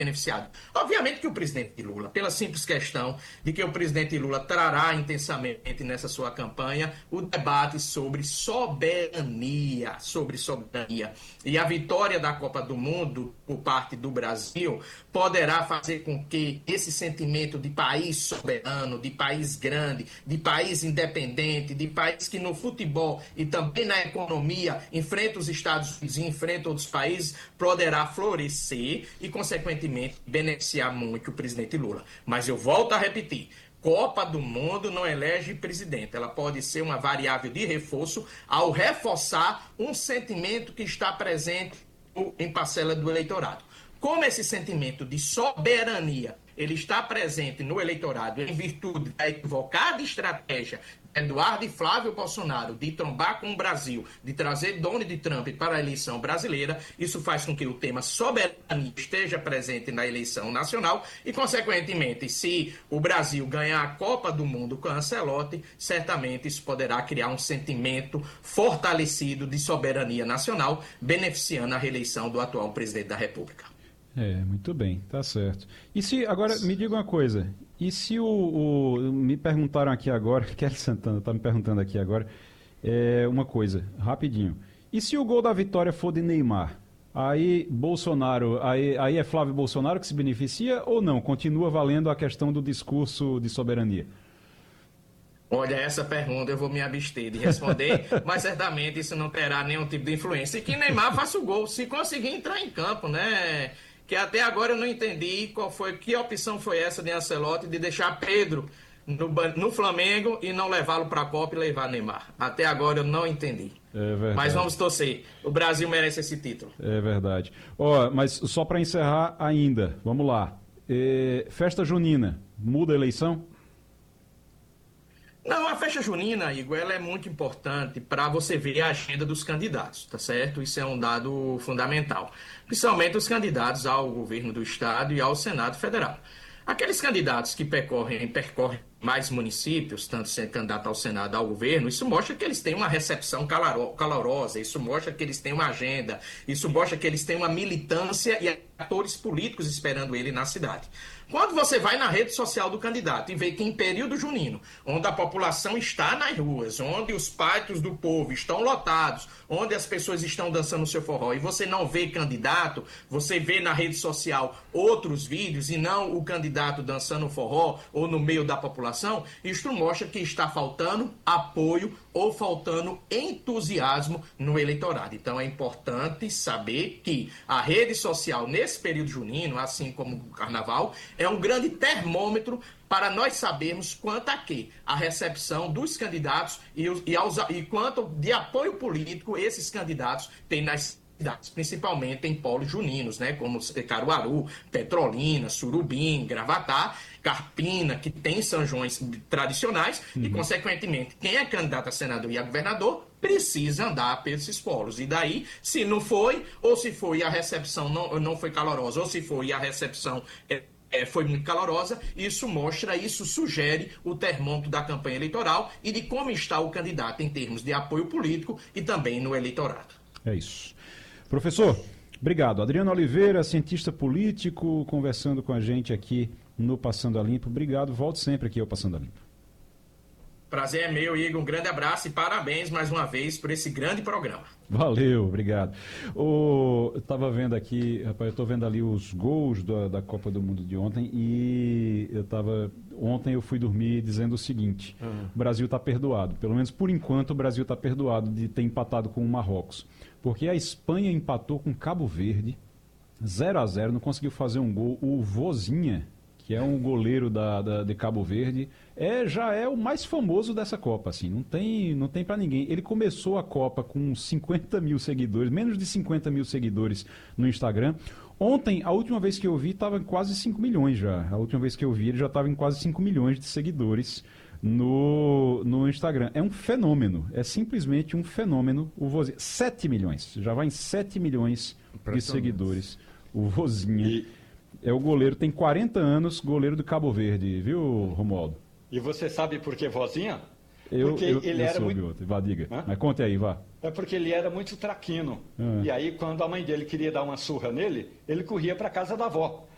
beneficiado. Obviamente que o presidente Lula, pela simples questão de que o presidente Lula trará intensamente nessa sua campanha o debate sobre soberania, E a vitória da Copa do Mundo por parte do Brasil poderá fazer com que esse sentimento de país soberano, de país grande, de país independente, de país que no futebol e também na economia enfrenta os Estados Unidos e enfrenta outros países, poderá florescer e, consequentemente, beneficiar muito o presidente Lula. Mas eu volto a repetir, Copa do Mundo não elege presidente. Ela pode ser uma variável de reforço ao reforçar um sentimento que está presente em parcela do eleitorado. Como esse sentimento de soberania ele está presente no eleitorado em virtude da equivocada estratégia de Eduardo e Flávio Bolsonaro de trombar com o Brasil, de trazer Donald Trump para a eleição brasileira, isso faz com que o tema soberania esteja presente na eleição nacional e, consequentemente, se o Brasil ganhar a Copa do Mundo com Ancelotti, certamente isso poderá criar um sentimento fortalecido de soberania nacional, beneficiando a reeleição do atual presidente da República. Muito bem, tá certo. E se, agora, me diga uma coisa, e se me perguntaram aqui agora, Kelly Santana está me perguntando aqui agora, uma coisa, rapidinho, e se o gol da vitória for de Neymar, aí Bolsonaro, aí é Flávio Bolsonaro que se beneficia ou não? Continua valendo a questão do discurso de soberania? Olha, essa pergunta eu vou me abster de responder, mas certamente isso não terá nenhum tipo de influência. E que Neymar faça o gol, se conseguir entrar em campo, né? Que até agora eu não entendi que opção foi essa de Ancelotti de deixar Pedro no Flamengo e não levá-lo para a Copa e levar Neymar. Até agora eu não entendi. Mas vamos torcer. O Brasil merece esse título. É verdade. Mas só para encerrar ainda, vamos lá. Festa junina, muda a eleição? Não, a festa junina, Igor, ela é muito importante para você ver a agenda dos candidatos, tá certo? Isso é um dado fundamental. Principalmente os candidatos ao governo do Estado e ao Senado Federal. Aqueles candidatos que percorrem mais municípios, tanto sendo candidato ao Senado ao governo, isso mostra que eles têm uma recepção calorosa, isso mostra que eles têm uma agenda, isso mostra que eles têm uma militância e atores políticos esperando ele na cidade. Quando você vai na rede social do candidato e vê que em período junino, onde a população está nas ruas, onde os pátios do povo estão lotados, onde as pessoas estão dançando o seu forró, e você não vê candidato, você vê na rede social outros vídeos e não o candidato dançando forró ou no meio da população, isto mostra que está faltando apoio ou faltando entusiasmo no eleitorado. Então é importante saber que a rede social nesse período junino, assim como o carnaval, é um grande termômetro para nós sabermos quanto a quê? A recepção dos candidatos e quanto de apoio político esses candidatos têm nas cidades, principalmente em polos juninos, né, como Caruaru, Petrolina, Surubim, Gravatá, Carpina, que tem São Joões tradicionais e, consequentemente, quem é candidato a senador e a governador precisa andar por esses polos. E daí, se não foi, ou se foi e a recepção não foi calorosa, ou se foi e a recepção foi muito calorosa, isso sugere o termômetro da campanha eleitoral e de como está o candidato em termos de apoio político e também no eleitorado. É isso. Professor, obrigado. Adriano Oliveira, cientista político, conversando com a gente aqui no Passando a Limpo. Obrigado, volte sempre aqui ao Passando a Limpo. Prazer é meu, Igor. Um grande abraço e parabéns mais uma vez por esse grande programa. Valeu, obrigado. Eu estava vendo aqui, rapaz, eu estou vendo ali os gols da Copa do Mundo de ontem e ontem eu fui dormir dizendo o seguinte, o Brasil está perdoado, pelo menos por enquanto o Brasil está perdoado de ter empatado com o Marrocos, porque a Espanha empatou com Cabo Verde, 0-0, não conseguiu fazer um gol, o Vozinha, que é um goleiro de Cabo Verde, já é o mais famoso dessa Copa, assim, não tem para ninguém. Ele começou a Copa com 50 mil seguidores, menos de 50 mil seguidores no Instagram. Ontem, a última vez que eu vi, estava em quase 5 milhões já. A última vez que eu vi, ele já estava em quase 5 milhões de seguidores no Instagram. É um fenômeno, é simplesmente um fenômeno. O Vozinha, 7 milhões, já vai em 7 milhões de seguidores. O Vozinha é o goleiro, tem 40 anos, goleiro do Cabo Verde, viu, Romualdo? E você sabe por que Vozinha? Porque ele era muito... Vá, diga. Mas conte aí, vá. É porque ele era muito traquino. E aí, quando a mãe dele queria dar uma surra nele, ele corria para casa da avó.